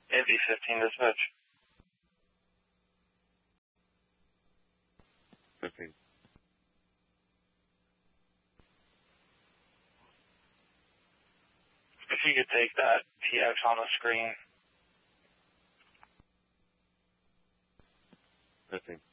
Indy 15 dispatch. 15. If you could take that TX on the screen. 15.